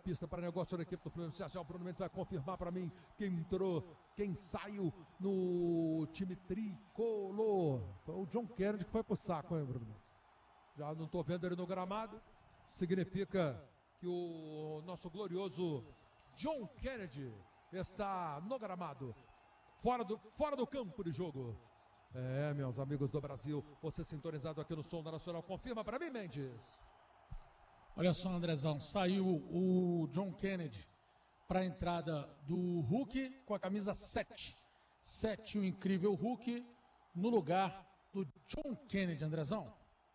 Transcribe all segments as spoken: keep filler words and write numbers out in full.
pista para negócio da equipe do Fluminense. Já já o Bruno Mendes vai confirmar para mim quem entrou, quem saiu no time tricolor. Foi o John Kennedy que foi pro saco, hein, Bruno Mendes? Já não estou vendo ele no gramado. Significa que o nosso glorioso John Kennedy está no gramado, fora do, fora do campo de jogo. É, meus amigos do Brasil, você sintonizado aqui no Som da Nacional, confirma para mim, Mendes. Olha só, Andrezão, saiu o John Kennedy para a entrada do Hulk com a camisa sete. sete, o incrível Hulk, no lugar do John Kennedy, Andrezão.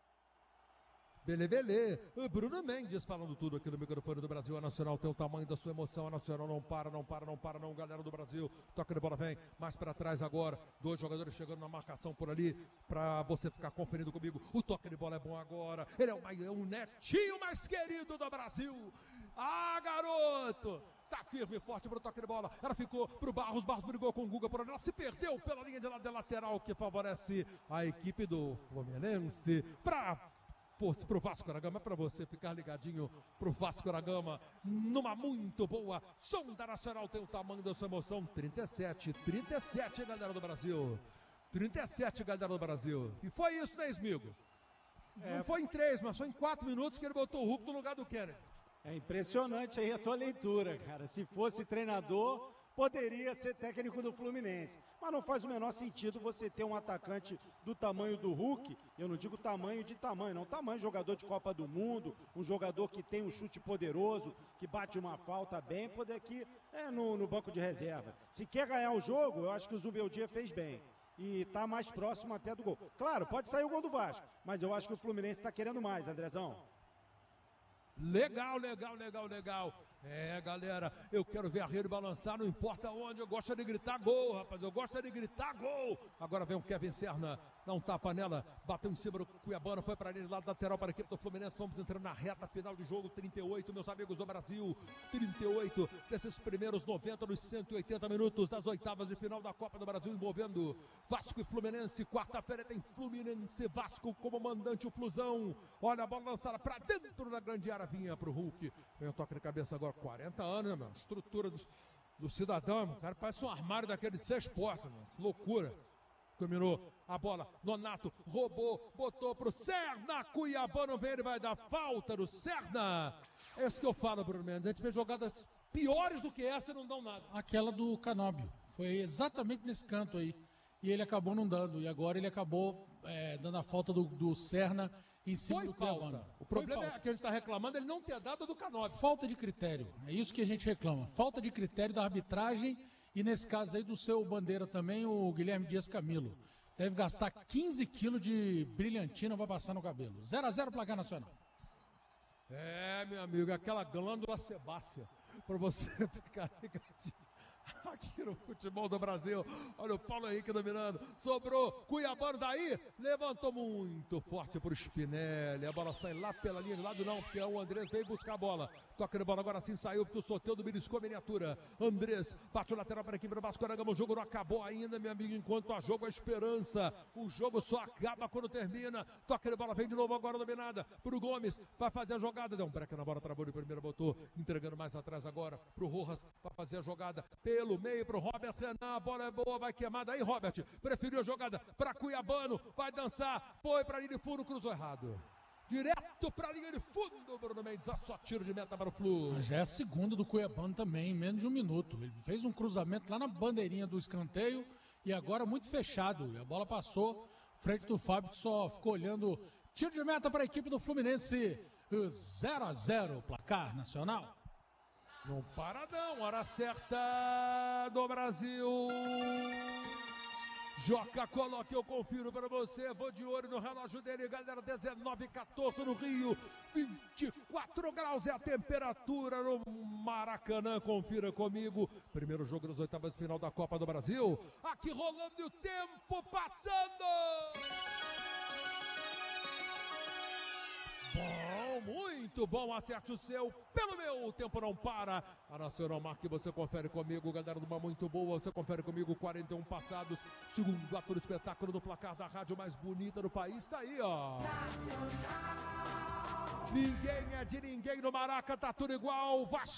Bele, bele. O Bruno Mendes falando tudo aqui no microfone do Brasil. A Nacional tem o tamanho da sua emoção. A Nacional não para, não para, não para, não, galera do Brasil. Toca de bola, vem mais para trás agora. Dois jogadores chegando na marcação por ali para você ficar conferindo comigo. O toque de bola é bom agora. Ele é o, é o netinho mais querido do Brasil. Ah, garoto! Tá firme e forte pro toque de bola. Ela ficou pro Barros. Barros brigou com o Guga por ali. Ela se perdeu pela linha de lateral que favorece a equipe do Fluminense. Pra fosse pro Vasco da Gama, para você ficar ligadinho pro Vasco da Gama, numa muito boa Som da Nacional, tem o tamanho da sua emoção. Trinta e sete, trinta e sete, galera do Brasil. Trinta e sete, galera do Brasil. E foi isso, né, Smigo? É. Não foi em três, mas foi em quatro minutos que ele botou o Hulk no lugar do Kennedy. É impressionante aí a tua leitura, cara. Se fosse treinador, poderia ser técnico do Fluminense. Mas não faz o menor sentido você ter um atacante do tamanho do Hulk. Eu não digo tamanho de tamanho, não. Tamanho de jogador de Copa do Mundo, um jogador que tem um chute poderoso, que bate uma falta bem, poder aqui é, no, no banco de reserva. Se quer ganhar o jogo, eu acho que o Zubeldia fez bem. E está mais próximo até do gol. Claro, pode sair o gol do Vasco, mas eu acho que o Fluminense está querendo mais, Andrezão. Legal, legal, legal, legal. É, galera, eu quero ver a rede balançar, não importa onde. Eu gosto de gritar gol, rapaz. Eu gosto de gritar gol. Agora vem o Kevin Serna, dá um tapa nela, bateu em cima do Cuiabano, foi para ali, lado lateral para a equipe do Fluminense. Vamos entrando na reta final de jogo. Trinta e oito, meus amigos do Brasil. Trinta e oito desses primeiros noventa nos cento e oitenta minutos das oitavas de final da Copa do Brasil, envolvendo Vasco e Fluminense. Quarta-feira tem Fluminense Vasco como mandante, o Flusão. Olha a bola lançada para dentro da grande área, vinha pro Hulk. Vem o toque de cabeça agora. quarenta anos, né, meu? Estrutura do, do cidadão, o cara parece um armário daquele de seis portas, meu. Que loucura. Dominou a bola, Nonato roubou, botou pro Serna, Cuiabano vem, ele vai dar falta do Serna. É isso que eu falo, Bruno Mendes. A gente vê jogadas piores do que essa e não dão nada. Aquela do Canóbio, foi exatamente nesse canto aí. E ele acabou não dando, e agora ele acabou é, dando a falta do, do Serna em cima Foi do falta. Cuiabano. O problema é que a gente está reclamando ele não ter dado do Canóbio. Falta de critério, é isso que a gente reclama. Falta de critério da arbitragem e nesse caso aí do seu bandeira também, o Guilherme Dias Camilo. Deve gastar quinze quilos de brilhantina para passar no cabelo. zero a zero placar nacional. É, meu amigo, aquela glândula sebácea para você ficar ligadinho aqui no futebol do Brasil. Olha o Paulo Henrique dominando, sobrou, Cuiabano daí, levantou muito forte pro Spinelli, a bola sai lá pela linha de lado não, porque o Andrés veio buscar a bola, toca de bola, agora sim saiu, porque o Soteldo beliscou a miniatura, Andrés, bate o lateral para a equipe do Vasco da Gama, o jogo não acabou ainda, meu amigo, enquanto há jogo a esperança, o jogo só acaba quando termina, toca de bola, vem de novo agora dominada, pro Gomes, vai fazer a jogada, deu um break na bola, travou de primeira, botou, entregando mais atrás agora, pro Rojas, para fazer a jogada, pelo meio pro Robert Renan, a bola é boa, vai queimada aí, Robert, preferiu a jogada para Cuiabano, vai dançar, foi para linha de fundo, cruzou errado. Direto para a linha de fundo, Bruno Mendes, só tiro de meta para o Flu. Mas já é a segunda do Cuiabano também, em menos de um minuto. Ele fez um cruzamento lá na bandeirinha do escanteio e agora muito fechado. E a bola passou, frente do Fábio, que só ficou olhando. Tiro de meta para a equipe do Fluminense, zero a zero, placar nacional. Não para não, hora certa do Brasil. Joca, coloque, eu confiro para você, vou de olho no relógio dele, galera, dezenove e quatorze no Rio, vinte e quatro graus é a temperatura no Maracanã, confira comigo, primeiro jogo das oitavas de final da Copa do Brasil, aqui rolando e o tempo passando. Bom, muito bom, acerte o seu, pelo meu, o tempo não para, a Nacional Marque, você confere comigo, galera de uma muito boa, você confere comigo, quarenta e um passados, segundo ato do espetáculo do placar da rádio mais bonita do país, tá aí, ó. Nacional. Ninguém é de ninguém no Maraca, tá tudo igual, Vasco.